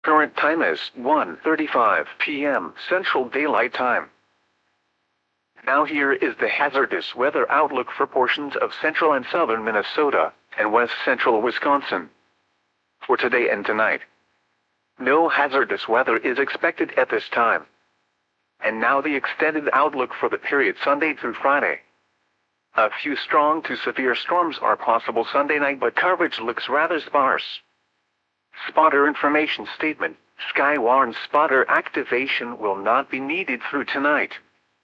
Current time is 1:35 p.m. Central Daylight Time. Now here is the hazardous weather outlook for portions of central and southern Minnesota and west central Wisconsin. For today and tonight, no hazardous weather is expected at this time. And now the extended outlook for the period Sunday through Friday. A few strong to severe storms are possible Sunday night, but coverage looks rather sparse. Spotter information statement: Skywarn spotter activation will not be needed through tonight.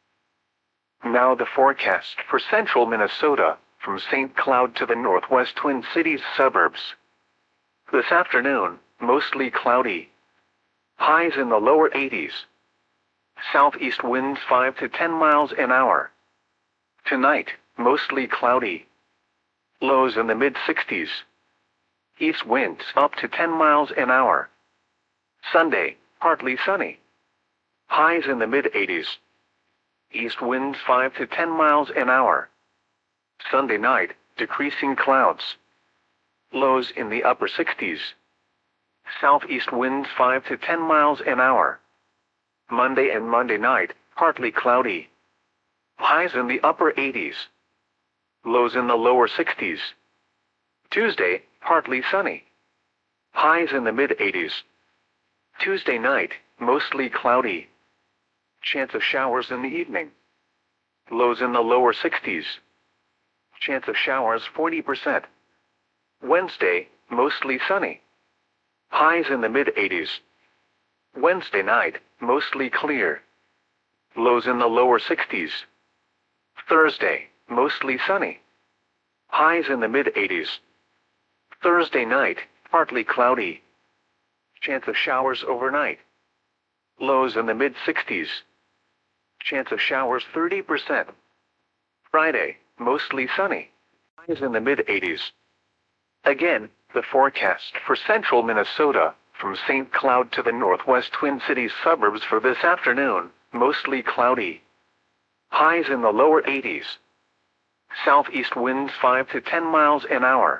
Now the forecast for central Minnesota, from St. Cloud to the northwest Twin Cities suburbs. This afternoon, mostly cloudy. Highs in the lower 80s. Southeast winds 5 to 10 miles an hour. Tonight, mostly cloudy. Lows in the mid-60s. East winds up to 10 miles an hour. Sunday, partly sunny. Highs in the mid-80s. East winds 5 to 10 miles an hour. Sunday night, decreasing clouds. Lows in the upper 60s. Southeast winds 5 to 10 miles an hour. Monday and Monday night, partly cloudy. Highs in the upper 80s. Lows in the lower 60s. Tuesday, partly sunny. Highs in the mid-80s. Tuesday night, mostly cloudy. Chance of showers in the evening. Lows in the lower 60s. Chance of showers 40%. Wednesday, mostly sunny. Highs in the mid-80s. Wednesday night, mostly clear. Lows in the lower 60s. Thursday, mostly sunny. Highs in the mid-80s. Thursday night, partly cloudy. Chance of showers overnight. Lows in the mid-60s. Chance of showers 30%. Friday, mostly sunny. Highs in the mid-80s. Again, the forecast for central Minnesota, from St. Cloud to the northwest Twin Cities suburbs for this afternoon, mostly cloudy. Highs in the lower 80s. Southeast winds 5 to 10 miles an hour.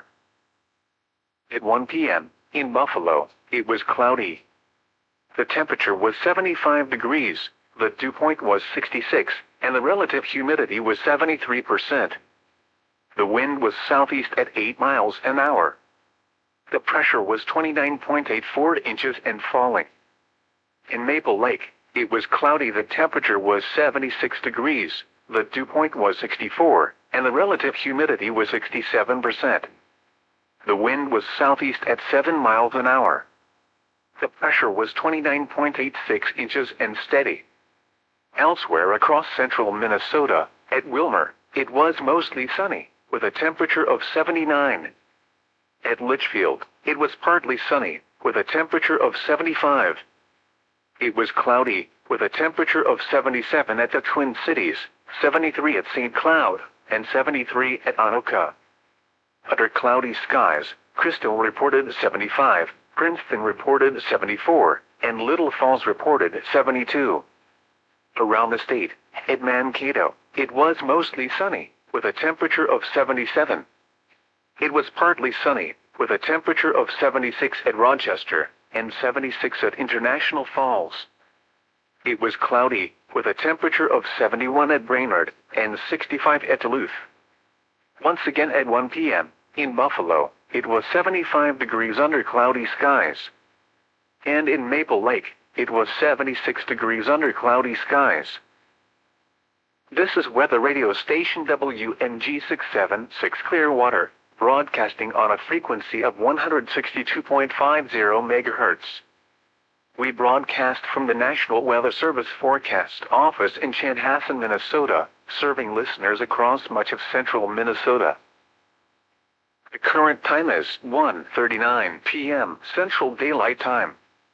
At 1 p.m., in Buffalo, it was cloudy. The temperature was 75 degrees, the dew point was 66, and the relative humidity was 73%. The wind was southeast at 8 miles an hour. The pressure was 29.84 inches and falling. In Maple Lake, it was cloudy. The temperature was 76 degrees, the dew point was 64, and the relative humidity was 67%. The wind was southeast at 7 miles an hour. The pressure was 29.86 inches and steady. Elsewhere across central Minnesota, at Willmar, it was mostly sunny, with a temperature of 79. At Litchfield, it was partly sunny, with a temperature of 75. It was cloudy, with a temperature of 77 at the Twin Cities, 73 at St. Cloud, and 73 at Anoka. Under cloudy skies, Crystal reported 75, Princeton reported 74, and Little Falls reported 72. Around the state, at Mankato, it was mostly sunny, with a temperature of 77. It was partly sunny, with a temperature of 76 at Rochester, and 76 at International Falls. It was cloudy, with a temperature of 71 at Brainerd, and 65 at Duluth. Once again at 1 p.m., in Buffalo, it was 75 degrees under cloudy skies. And in Maple Lake, it was 76 degrees under cloudy skies. This is weather radio station WMG 676 Clearwater, broadcasting on a frequency of 162.50 MHz. We broadcast from the National Weather Service Forecast Office in Chanhassen, Minnesota, serving listeners across much of central Minnesota. The current time is 1:39 p.m. Central Daylight Time.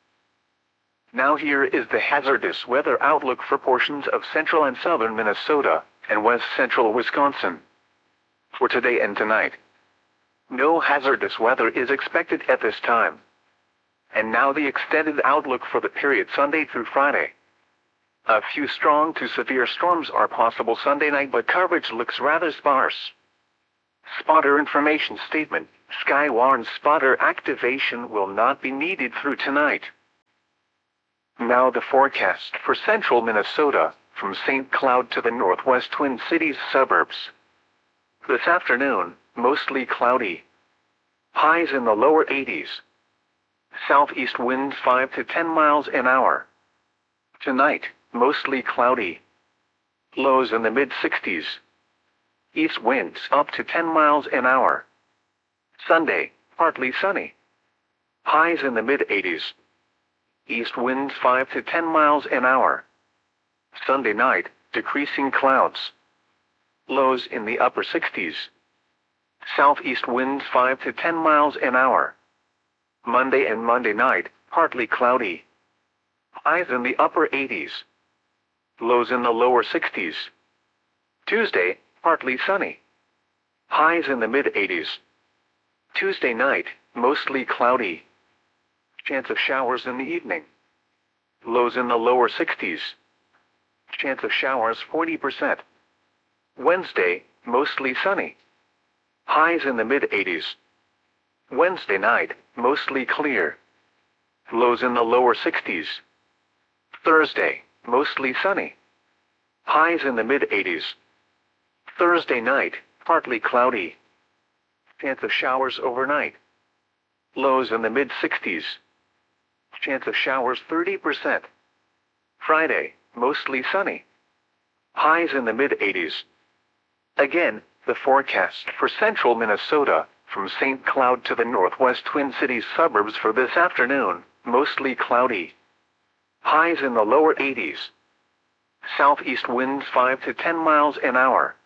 Now here is the hazardous weather outlook for portions of central and southern Minnesota and west central Wisconsin. For today and tonight, no hazardous weather is expected at this time. And now the extended outlook for the period Sunday through Friday. A few strong to severe storms are possible Sunday night, but coverage looks rather sparse. Spotter information statement: Skywarn spotter activation will not be needed through tonight. Now the forecast for central Minnesota, from St. Cloud to the northwest Twin Cities suburbs. This afternoon, mostly cloudy. Highs in the lower 80s. Southeast winds 5 to 10 miles an hour. Tonight, mostly cloudy. Lows in the mid-60s. East winds up to 10 miles an hour. Sunday, partly sunny. Highs in the mid-80s. East winds 5 to 10 miles an hour. Sunday night, decreasing clouds. Lows in the upper 60s. Southeast winds 5 to 10 miles an hour. Monday and Monday night, partly cloudy. Highs in the upper 80s. Lows in the lower 60s. Tuesday, partly sunny. Highs in the mid-80s. Tuesday night, mostly cloudy. Chance of showers in the evening. Lows in the lower 60s. Chance of showers 40%. Wednesday, mostly sunny. Highs in the mid-80s. Wednesday night, mostly clear. Lows in the lower 60s. Thursday, mostly sunny. Highs in the mid-80s. Thursday night, partly cloudy. Chance of showers overnight. Lows in the mid-60s. Chance of showers 30%. Friday, mostly sunny. Highs in the mid-80s. Again, the forecast for central Minnesota, from St. Cloud to the northwest Twin Cities suburbs for this afternoon, mostly cloudy. Highs in the lower 80s. Southeast winds 5 to 10 miles an hour.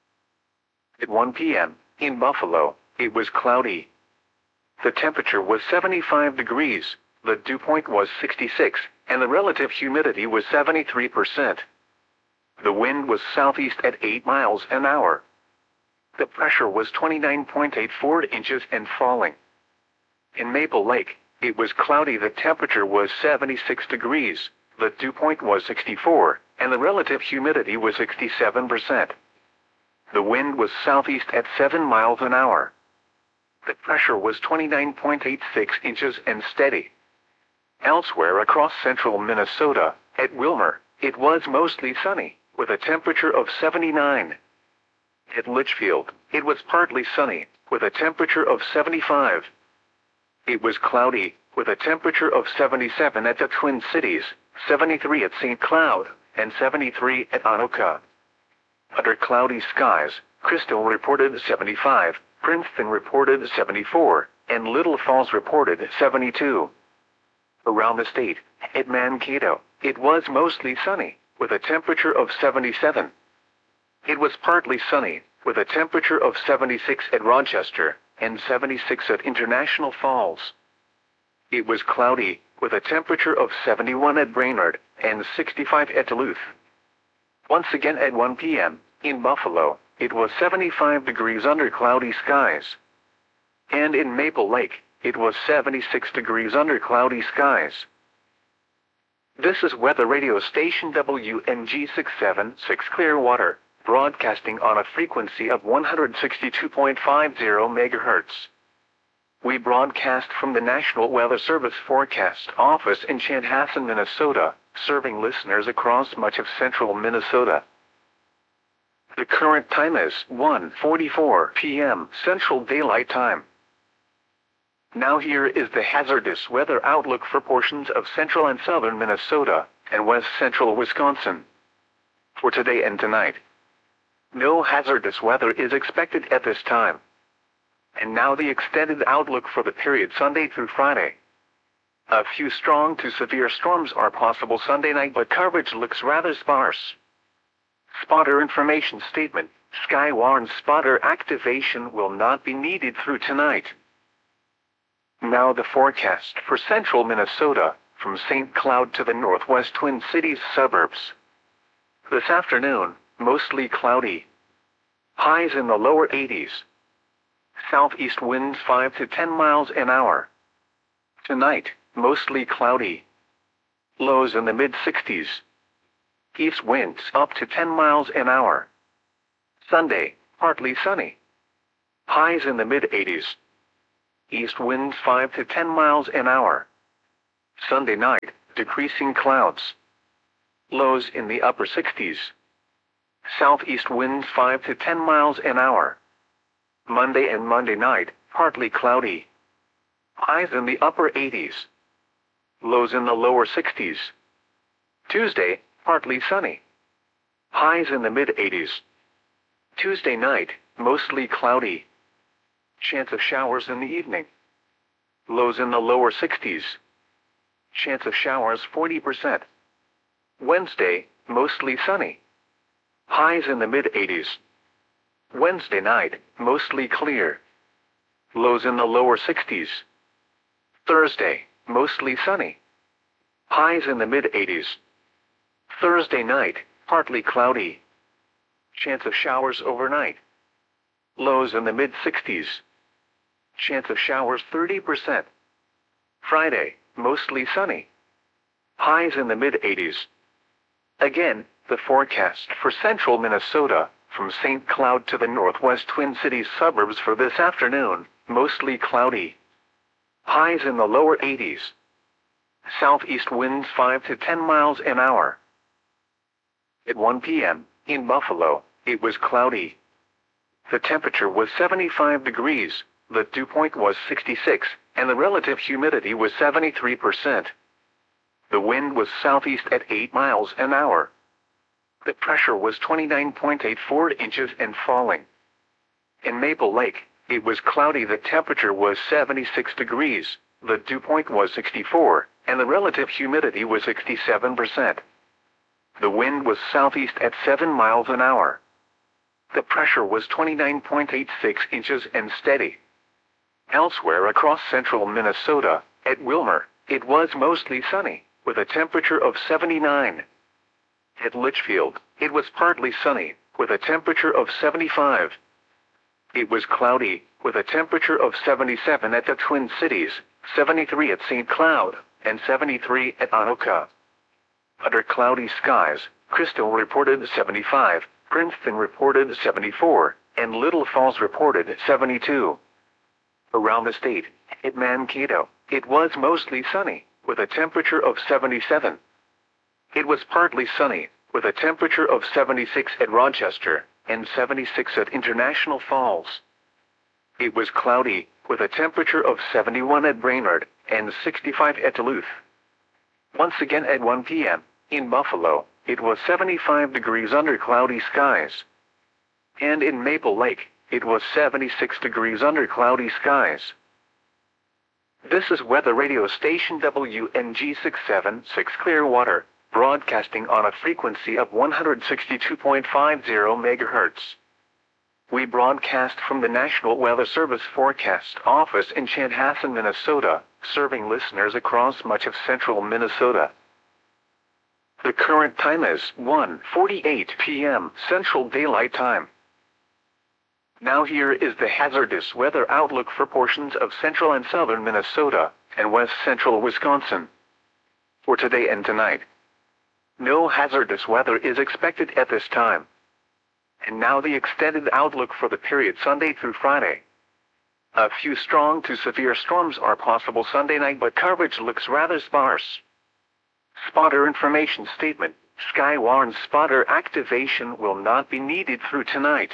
At 1 p.m., in Buffalo, it was cloudy. The temperature was 75 degrees, the dew point was 66, and the relative humidity was 73%. The wind was southeast at 8 miles an hour. The pressure was 29.84 inches and falling. In Maple Lake, it was cloudy. The temperature was 76 degrees, the dew point was 64, and the relative humidity was 67%. The wind was southeast at 7 miles an hour. The pressure was 29.86 inches and steady. Elsewhere across central Minnesota, at Wilmer, it was mostly sunny, with a temperature of 79. At Litchfield, it was partly sunny, with a temperature of 75. It was cloudy, with a temperature of 77 at the Twin Cities, 73 at St. Cloud, and 73 at Anoka. Under cloudy skies, Crystal reported 75, Princeton reported 74, and Little Falls reported 72. Around the state, at Mankato, it was mostly sunny, with a temperature of 77. It was partly sunny, with a temperature of 76 at Rochester, and 76 at International Falls. It was cloudy, with a temperature of 71 at Brainerd, and 65 at Duluth. Once again at 1 p.m., in Buffalo, it was 75 degrees under cloudy skies. And in Maple Lake, it was 76 degrees under cloudy skies. This is weather radio station WMG 676 Clearwater, broadcasting on a frequency of 162.50 MHz. We broadcast from the National Weather Service Forecast Office in Chanhassen, Minnesota, serving listeners across much of central Minnesota. The current time is 1:44 p.m. Central Daylight Time. Now here is the hazardous weather outlook for portions of central and southern Minnesota, and west central Wisconsin. For today and tonight, no hazardous weather is expected at this time. And now the extended outlook for the period Sunday through Friday. A few strong to severe storms are possible Sunday night, but coverage looks rather sparse. Spotter information statement: Skywarn spotter activation will not be needed through tonight. Now the forecast for central Minnesota, from St. Cloud to the northwest Twin Cities suburbs. This afternoon, mostly cloudy. Highs in the lower 80s. Southeast winds 5 to 10 miles an hour. Tonight, mostly cloudy. Lows in the mid-60s. East winds up to 10 miles an hour. Sunday, partly sunny. Highs in the mid-80s. East winds 5 to 10 miles an hour. Sunday night, decreasing clouds. Lows in the upper 60s. Southeast winds 5 to 10 miles an hour. Monday and Monday night, partly cloudy. Highs in the upper 80s. Lows in the lower 60s. Tuesday, partly sunny. Highs in the mid-80s. Tuesday night, mostly cloudy. Chance of showers in the evening. Lows in the lower 60s. Chance of showers 40%. Wednesday, mostly sunny. Highs in the mid-80s. Wednesday night, mostly clear. Lows in the lower 60s. Thursday, mostly sunny. Highs in the mid-80s. Thursday night, partly cloudy. Chance of showers overnight. Lows in the mid-60s. Chance of showers 30%. Friday, mostly sunny. Highs in the mid-80s. Again, the forecast for central Minnesota, from St. Cloud to the northwest Twin Cities suburbs for this afternoon, mostly cloudy. Highs in the lower 80s. Southeast winds 5 to 10 miles an hour. At 1 p.m., in Buffalo, it was cloudy. The temperature was 75 degrees, the dew point was 66, and the relative humidity was 73%. The wind was southeast at 8 miles an hour. The pressure was 29.84 inches and falling. In Maple Lake, it was cloudy. The temperature was 76 degrees, the dew point was 64, and the relative humidity was 67%. The wind was southeast at 7 miles an hour. The pressure was 29.86 inches and steady. Elsewhere across central Minnesota, at Wilmer, it was mostly sunny, with a temperature of 79. At Litchfield, it was partly sunny, with a temperature of 75. It was cloudy, with a temperature of 77 at the Twin Cities, 73 at St. Cloud, and 73 at Anoka. Under cloudy skies, Crystal reported 75, Princeton reported 74, and Little Falls reported 72. Around the state, at Mankato, it was mostly sunny, with a temperature of 77. It was partly sunny, with a temperature of 76 at Rochester, and 76 at International Falls. It was cloudy, with a temperature of 71 at Brainerd, and 65 at Duluth. Once again at 1 p.m., in Buffalo, it was 75 degrees under cloudy skies. And in Maple Lake, it was 76 degrees under cloudy skies. This is weather radio station WNG 676 Clearwater, broadcasting on a frequency of 162.50 MHz. We broadcast from the National Weather Service Forecast Office in Chanhassen, Minnesota, serving listeners across much of central Minnesota. The current time is 1:48 p.m. Central Daylight Time. Now here is the hazardous weather outlook for portions of central and southern Minnesota and west central Wisconsin. For today and tonight, no hazardous weather is expected at this time. And now the extended outlook for the period Sunday through Friday. A few strong to severe storms are possible Sunday night, but coverage looks rather sparse. Spotter information statement: Skywarn spotter activation will not be needed through tonight.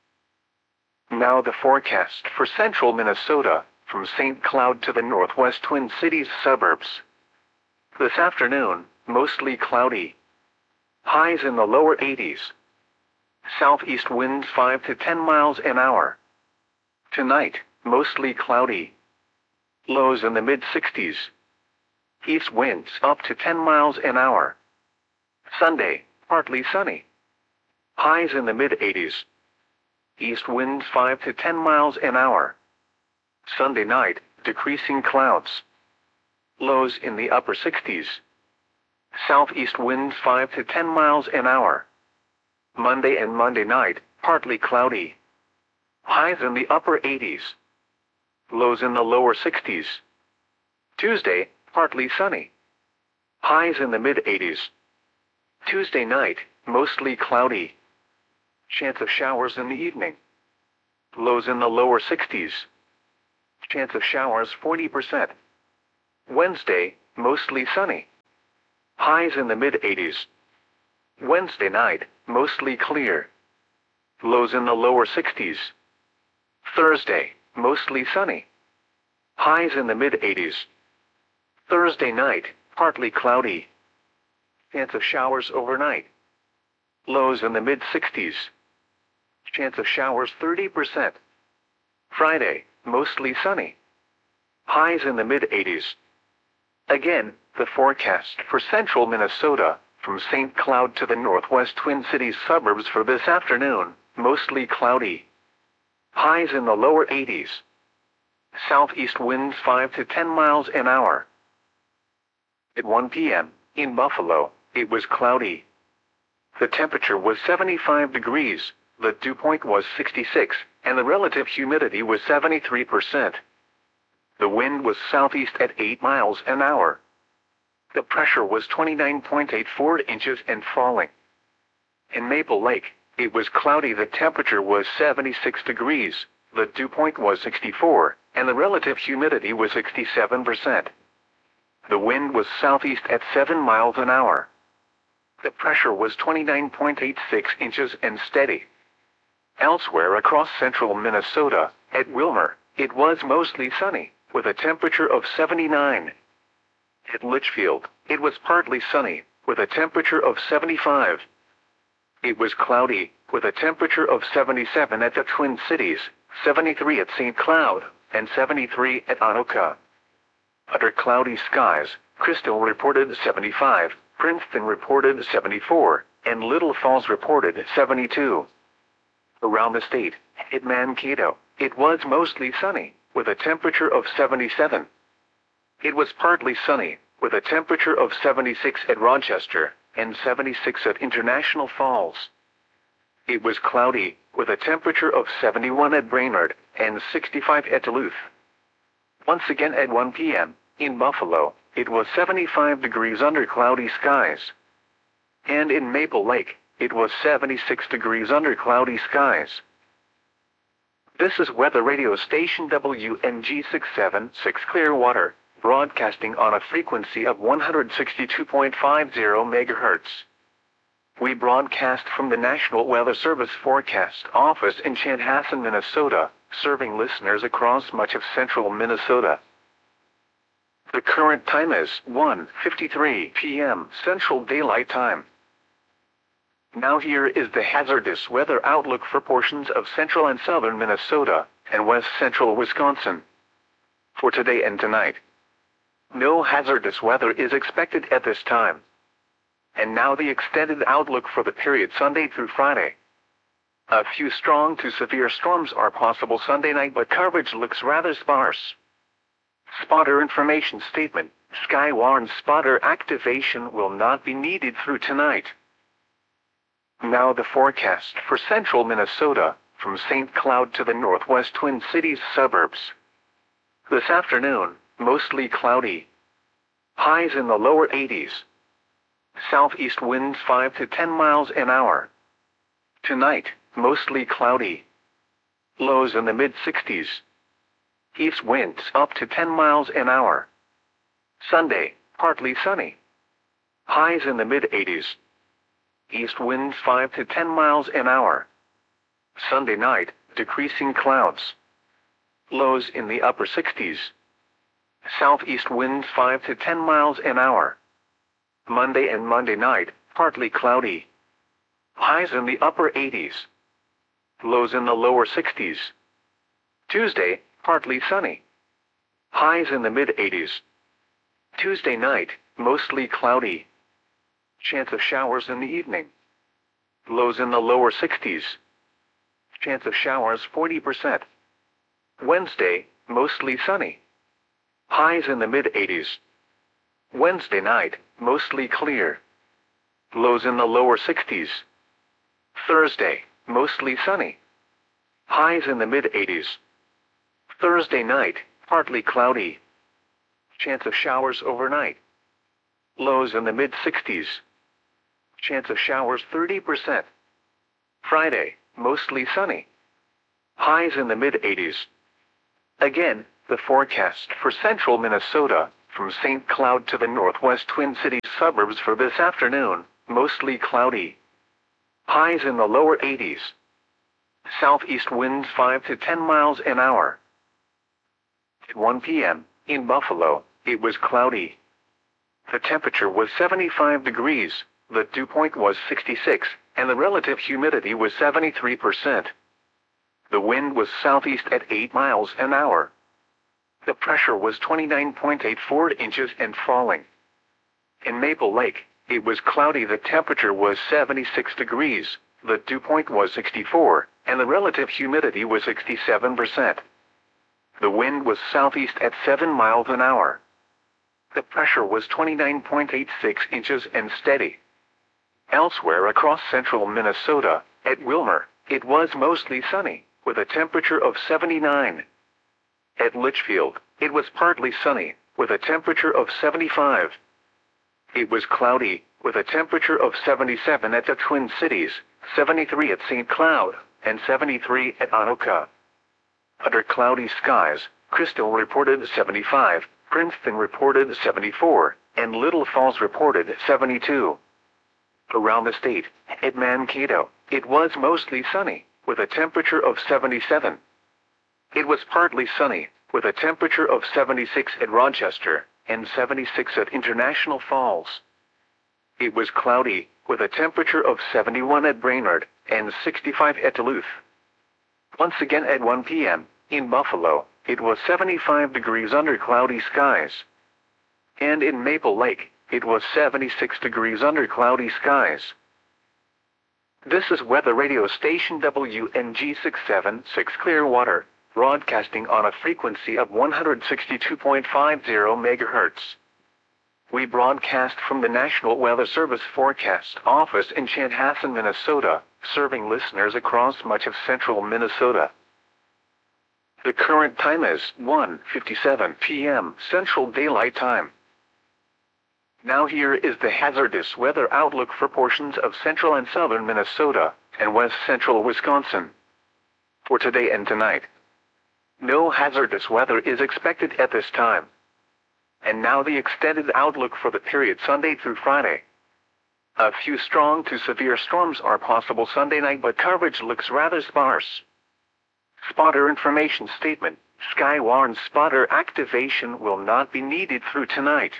Now the forecast for central Minnesota, from St. Cloud to the northwest Twin Cities suburbs. This afternoon, mostly cloudy. Highs in the lower 80s. Southeast winds 5 to 10 miles an hour. Tonight, mostly cloudy. Lows in the mid-60s. East winds up to 10 miles an hour. Sunday, partly sunny. Highs in the mid-80s. East winds 5 to 10 miles an hour. Sunday night, decreasing clouds. Lows in the upper 60s. Southeast winds 5 to 10 miles an hour. Monday and Monday night, partly cloudy. Highs in the upper 80s. Lows in the lower 60s. Tuesday, partly sunny. Highs in the mid-80s. Tuesday night, mostly cloudy. Chance of showers in the evening. Lows in the lower 60s. Chance of showers 40%. Wednesday, mostly sunny. Highs in the mid-80s. Wednesday night, mostly clear. Lows in the lower 60s. Thursday, mostly sunny. Highs in the mid-80s. Thursday night, partly cloudy. Chance of showers overnight. Lows in the mid-60s. Chance of showers 30%. Friday, mostly sunny. Highs in the mid-80s. Again, the forecast for central Minnesota, from St. Cloud to the northwest Twin Cities suburbs for this afternoon, mostly cloudy. Highs in the lower 80s. Southeast winds 5 to 10 miles an hour. At 1 p.m., in Buffalo, it was cloudy. The temperature was 75 degrees, the dew point was 66, and the relative humidity was 73%. The wind was southeast at 8 miles an hour. The pressure was 29.84 inches and falling. In Maple Lake, it was cloudy. The temperature was 76 degrees, the dew point was 64, and the relative humidity was 67%. The wind was southeast at 7 miles an hour. The pressure was 29.86 inches and steady. Elsewhere across central Minnesota, at Wilmer, it was mostly sunny, with a temperature of 79. At Litchfield, it was partly sunny, with a temperature of 75. It was cloudy, with a temperature of 77 at the Twin Cities, 73 at St. Cloud, and 73 at Anoka. Under cloudy skies, Crystal reported 75, Princeton reported 74, and Little Falls reported 72. Around the state, at Mankato, it was mostly sunny, with a temperature of 77. It was partly sunny, with a temperature of 76 at Rochester, and 76 at International Falls. It was cloudy, with a temperature of 71 at Brainerd, and 65 at Duluth. Once again at 1 p.m., in Buffalo, it was 75 degrees under cloudy skies. And in Maple Lake, it was 76 degrees under cloudy skies. This is weather radio station WNG 676 Clearwater, broadcasting on a frequency of 162.50 MHz. We broadcast from the National Weather Service Forecast Office in Chanhassen, Minnesota, serving listeners across much of central Minnesota. The current time is 1:53 p.m. Central Daylight Time. Now here is the hazardous weather outlook for portions of central and southern Minnesota, and west central Wisconsin. For today and tonight, no hazardous weather is expected at this time. And now the extended outlook for the period Sunday through Friday. A few strong to severe storms are possible Sunday night, but coverage looks rather sparse. Spotter information statement: Skywarn spotter activation will not be needed through tonight. Now the forecast for central Minnesota, from St. Cloud to the northwest Twin Cities suburbs. This afternoon, mostly cloudy. Highs in the lower 80s. Southeast winds 5 to 10 miles an hour. Tonight, mostly cloudy. Lows in the mid-60s. East winds up to 10 miles an hour. Sunday, partly sunny. Highs in the mid-80s. East winds 5 to 10 miles an hour. Sunday night, decreasing clouds. Lows in the upper 60s. Southeast winds 5 to 10 miles an hour. Monday and Monday night, partly cloudy. Highs in the upper 80s. Lows in the lower 60s. Tuesday, partly sunny. Highs in the mid-80s. Tuesday night, mostly cloudy. Chance of showers in the evening. Lows in the lower 60s. Chance of showers 40%. Wednesday, mostly sunny. Highs in the mid-80s. Wednesday night, mostly clear. Lows in the lower 60s. Thursday, mostly sunny. Highs in the mid-80s. Thursday night, partly cloudy. Chance of showers overnight. Lows in the mid-60s. Chance of showers 30%. Friday, mostly sunny. Highs in the mid-80s. Again, the forecast for central Minnesota, from St. Cloud to the northwest Twin Cities suburbs for this afternoon, mostly cloudy. Highs in the lower 80s. Southeast winds 5 to 10 miles an hour. At 1 p.m., in Buffalo, it was cloudy. The temperature was 75 degrees, the dew point was 66, and the relative humidity was 73%. The wind was southeast at 8 miles an hour. The pressure was 29.84 inches and falling. In Maple Lake, it was cloudy. The temperature was 76 degrees, the dew point was 64, and the relative humidity was 67%. The wind was southeast at 7 miles an hour. The pressure was 29.86 inches and steady. Elsewhere across central Minnesota, at Willmar, it was mostly sunny, with a temperature of 79. At Litchfield, it was partly sunny, with a temperature of 75. It was cloudy, with a temperature of 77 at the Twin Cities, 73 at St. Cloud, and 73 at Anoka. Under cloudy skies, Crystal reported 75, Princeton reported 74, and Little Falls reported 72. Around the state, at Mankato, it was mostly sunny, with a temperature of 77. It was partly sunny, with a temperature of 76 at Rochester, and 76 at International Falls. It was cloudy, with a temperature of 71 at Brainerd, and 65 at Duluth. Once again at 1 p.m., in Buffalo, it was 75 degrees under cloudy skies. And in Maple Lake, it was 76 degrees under cloudy skies. This is weather radio station WNG 676 Clearwater, broadcasting on a frequency of 162.50 MHz. We broadcast from the National Weather Service Forecast Office in Chanhassen, Minnesota, serving listeners across much of central Minnesota. The current time is 1:57 p.m. Central Daylight Time. Now here is the hazardous weather outlook for portions of central and southern Minnesota and west central Wisconsin. For today and tonight, no hazardous weather is expected at this time. And now the extended outlook for the period Sunday through Friday. A few strong to severe storms are possible Sunday night, but coverage looks rather sparse. Spotter information statement: Skywarn spotter activation will not be needed through tonight.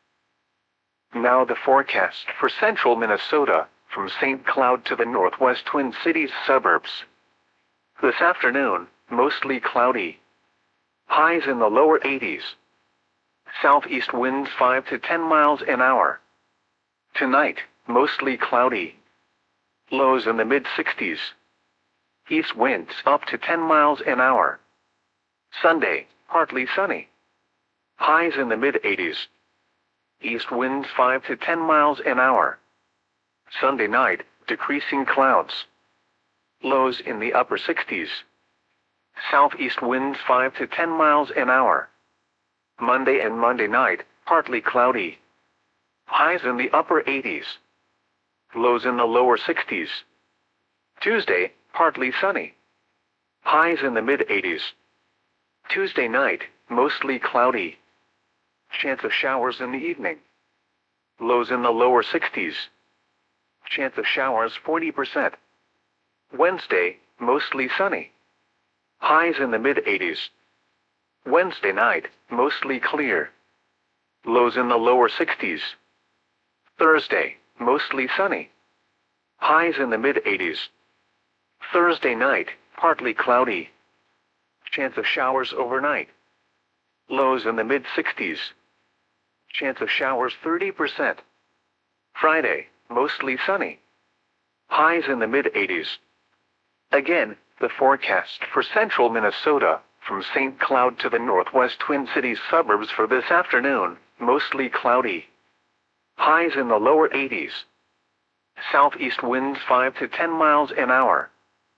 Now the forecast for central Minnesota, from St. Cloud to the northwest Twin Cities suburbs. This afternoon, mostly cloudy. Highs in the lower 80s. Southeast winds 5 to 10 miles an hour. Tonight, mostly cloudy. Lows in the mid-60s. East winds up to 10 miles an hour. Sunday, partly sunny. Highs in the mid-80s. East winds 5 to 10 miles an hour. Sunday night, decreasing clouds. Lows in the upper 60s. Southeast winds 5 to 10 miles an hour. Monday and Monday night, partly cloudy. Highs in the upper 80s. Lows in the lower 60s. Tuesday, partly sunny. Highs in the mid-80s. Tuesday night, mostly cloudy. Chance of showers in the evening. Lows in the lower 60s. Chance of showers 40%. Wednesday, mostly sunny. Highs in the mid-80s. Wednesday night, mostly clear. Lows in the lower 60s. Thursday, mostly sunny. Highs in the mid-80s. Thursday night, partly cloudy. Chance of showers overnight. Lows in the mid-60s. Chance of showers 30%. Friday, mostly sunny. Highs in the mid-80s. Again, the forecast for central Minnesota, from St. Cloud to the northwest Twin Cities suburbs for this afternoon, mostly cloudy. Highs in the lower 80s. Southeast winds 5 to 10 miles an hour.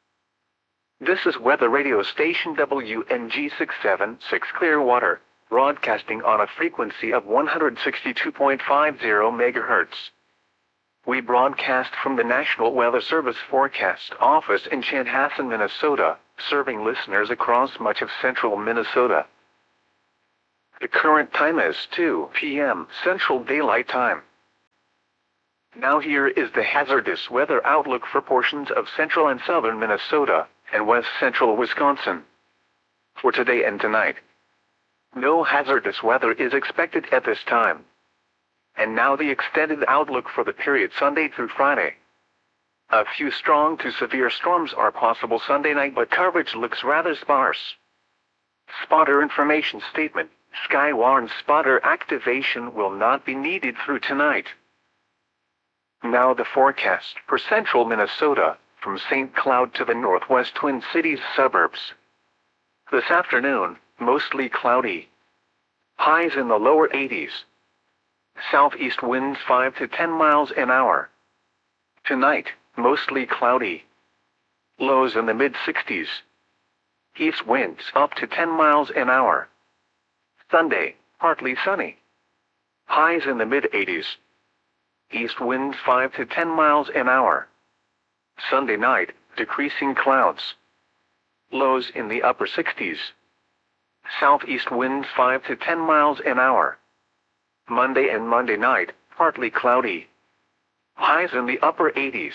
This is weather radio station WNG 676 Clearwater, broadcasting on a frequency of 162.50 MHz. We broadcast from the National Weather Service Forecast Office in Chanhassen, Minnesota, serving listeners across much of central Minnesota. The current time is 2 p.m. Central Daylight Time. Now here is the hazardous weather outlook for portions of central and southern Minnesota and west central Wisconsin. For today and tonight, no hazardous weather is expected at this time. And now the extended outlook for the period Sunday through Friday. A few strong to severe storms are possible Sunday night, but coverage looks rather sparse. Spotter information statement. Skywarn spotter activation will not be needed through tonight. Now the forecast for central Minnesota, from St. Cloud to the northwest Twin Cities suburbs. This afternoon, mostly cloudy. Highs in the lower 80s. Southeast winds 5 to 10 miles an hour. Tonight, mostly cloudy. Lows in the mid-60s. East winds up to 10 miles an hour. Sunday, partly sunny. Highs in the mid-80s. East winds 5 to 10 miles an hour. Sunday night, decreasing clouds. Lows in the upper 60s. Southeast winds 5 to 10 miles an hour. Monday and Monday night, partly cloudy. Highs in the upper 80s.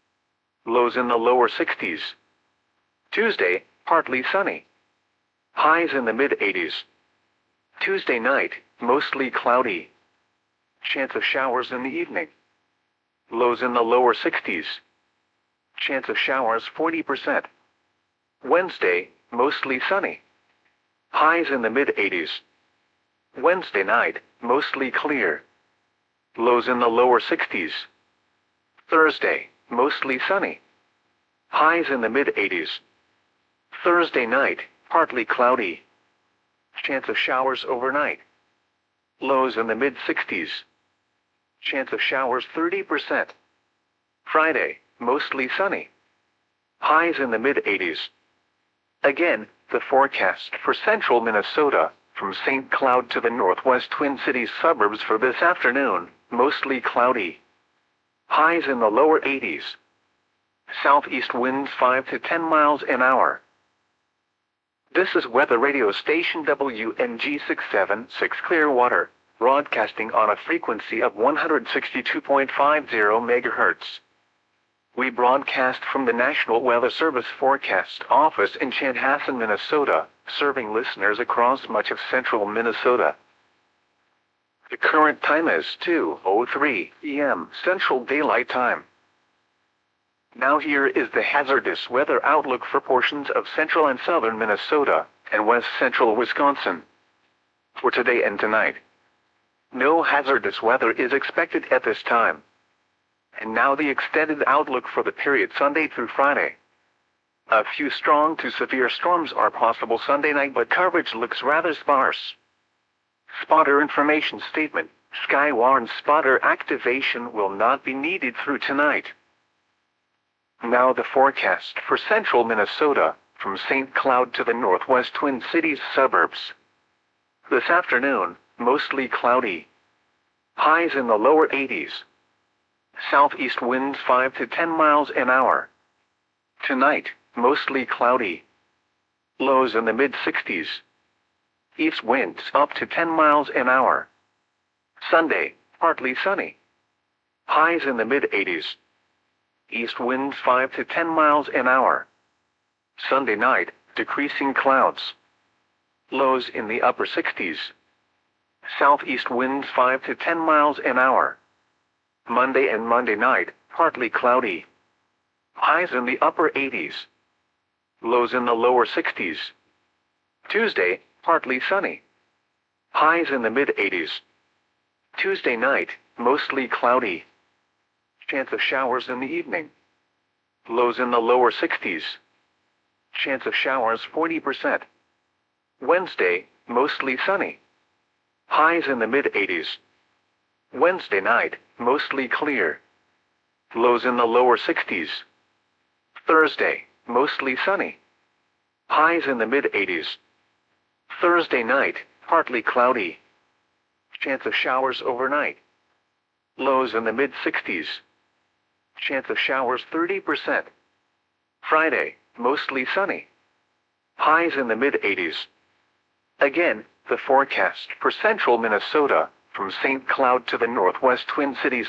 Lows in the lower 60s. Tuesday, partly sunny. Highs in the mid-80s. Tuesday night, mostly cloudy. Chance of showers in the evening. Lows in the lower 60s. Chance of showers 40%. Wednesday, mostly sunny. Highs in the mid-80s. Wednesday night, mostly clear. Lows in the lower 60s. Thursday, mostly sunny. Highs in the mid-80s. Thursday night, partly cloudy. Chance of showers overnight. Lows in the mid-60s. Chance of showers 30%. Friday, mostly sunny. Highs in the mid-80s. Again, the forecast for central Minnesota, from St. Cloud to the northwest Twin Cities suburbs for this afternoon, mostly cloudy. Highs in the lower 80s. Southeast winds 5 to 10 miles an hour. This is weather radio station WNG 676 Clearwater, broadcasting on a frequency of 162.50 MHz. We broadcast from the National Weather Service Forecast Office in Chanhassen, Minnesota, serving listeners across much of central Minnesota. The current time is 2:03 p.m. Central Daylight Time. Now here is the hazardous weather outlook for portions of central and southern Minnesota and west central Wisconsin. For today and tonight, no hazardous weather is expected at this time. And now the extended outlook for the period Sunday through Friday. A few strong to severe storms are possible Sunday night, but coverage looks rather sparse. Spotter information statement. Skywarn spotter activation will not be needed through tonight. Now the forecast for central Minnesota, from St. Cloud to the northwest Twin Cities suburbs. This afternoon, mostly cloudy. Highs in the lower 80s. Southeast winds 5 to 10 miles an hour. Tonight, mostly cloudy. Lows in the mid-60s. East winds up to 10 miles an hour. Sunday, partly sunny. Highs in the mid-80s. East winds 5 to 10 miles an hour. Sunday night, decreasing clouds. Lows in the upper 60s. Southeast winds 5 to 10 miles an hour. Monday and Monday night, partly cloudy. Highs in the upper 80s. Lows in the lower 60s. Tuesday, partly sunny. Highs in the mid-80s. Tuesday night, mostly cloudy. Chance of showers in the evening. Lows in the lower 60s. Chance of showers 40%. Wednesday, mostly sunny. Highs in the mid-80s. Wednesday night, mostly clear. Lows in the lower 60s. Thursday, mostly sunny. Highs in the mid-80s. Thursday night, partly cloudy. Chance of showers overnight. Lows in the mid-60s. Chance of showers 30%. Friday, mostly sunny. Highs in the mid-80s. Again, The forecast for central Minnesota, from St. Cloud to the northwest Twin Cities